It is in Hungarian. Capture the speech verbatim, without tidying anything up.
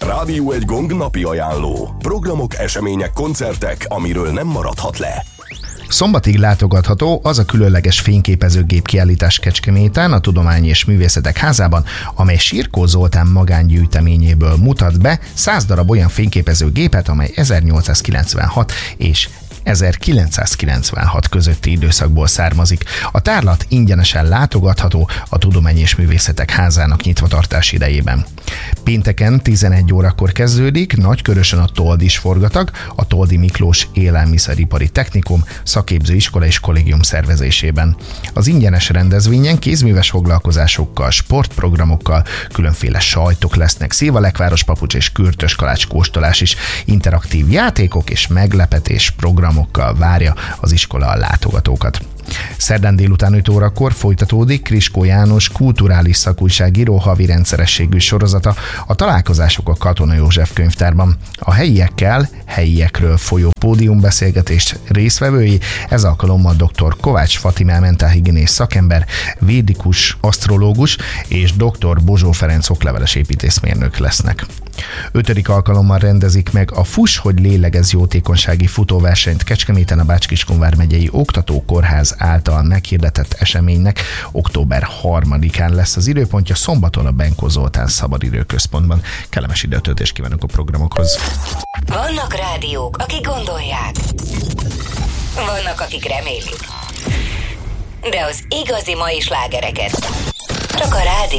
Rádió egy Gong napi ajánló. Programok, események, koncertek, amiről nem maradhat le. Szombatig látogatható az a különleges fényképezőgép kiállítás Kecskeméten, a Tudományi és Művészetek Házában, amely Sirkó Zoltán magángyűjteményéből mutat be száz darab olyan fényképezőgépet, amely ezernyolcszázkilencvenhat és ezerkilencszázkilencvenhat közötti időszakból származik. A tárlat ingyenesen látogatható a Tudományi és Művészetek Házának nyitvatartás idejében. Pénteken tizenegy órakor kezdődik Nagykörösön a Toldis forgatag, a Toldi Miklós Élelmiszeripari Technikum szakképzőiskola és kollégium szervezésében. Az ingyenes rendezvényen kézműves foglalkozásokkal, sportprogramokkal, különféle sajtok lesznek, szilvalekváros papucs és kürtös kalács kóstolás is, interaktív játékok és meglepetés programokkal várja az iskola a látogatókat. Szerdán délután öt órakor folytatódik Kriskó János kulturális szakújságíró havi rendszerességű sorozata, a Találkozások a Katona József könyvtárban. A helyiekkel, helyiekről folyó pódiumbeszélgetés résztvevői ez alkalommal dr. Kovács Fatimá mentálhigiénés szakember, védikus asztrológus és dr. Bozsó Ferenc okleveles építészmérnök lesznek. Ötödik alkalommal rendezik meg a Fuss, hogy lélegez jótékonysági futóversenyt Kecskeméten a Bács-Kiskun vármegyei Oktatókórház által meghirdetett eseménynek október harmadikán lesz az időpontja, szombaton a Benkó Zoltán Szabadidőközpontban. Kellemes időtöltést kívánok a programokhoz. Vannak rádiók, akik gondolják. Vannak, akik remélik. De az igazi mai slágereket csak a rádió